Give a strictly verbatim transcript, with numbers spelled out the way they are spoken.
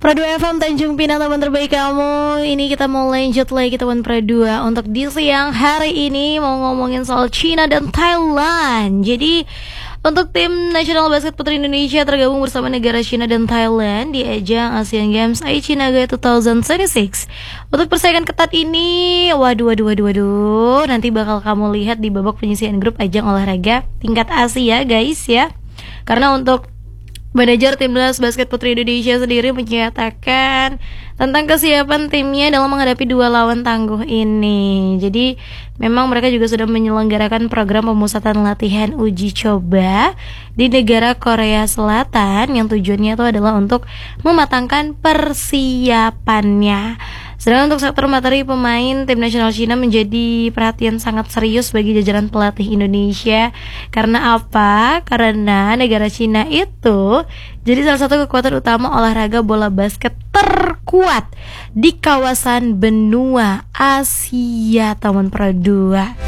Pro dua F M Tanjung Pinang, teman terbaik kamu. Ini kita mau lanjut lagi teman Pro dua. Untuk di siang hari ini mau ngomongin soal China dan Thailand. Jadi untuk tim nasional basket putri Indonesia tergabung bersama negara China dan Thailand di ajang Asian Games Aichi Nagoya dua ribu dua puluh enam. Untuk persaingan ketat ini, waduh waduh waduh waduh, nanti bakal kamu lihat di babak penyisihan grup ajang olahraga tingkat Asia guys ya. Karena untuk manajer timnas basket putri Indonesia sendiri menyatakan tentang kesiapan timnya dalam menghadapi dua lawan tangguh ini. Jadi memang mereka juga sudah menyelenggarakan program pemusatan latihan uji coba di negara Korea Selatan yang tujuannya itu adalah untuk mematangkan persiapannya. Sedangkan untuk sektor materi pemain, tim nasional Cina menjadi perhatian sangat serius bagi jajaran pelatih Indonesia. Karena apa? Karena negara Cina itu jadi salah satu kekuatan utama olahraga bola basket terkuat di kawasan benua Asia, teman Pro dua.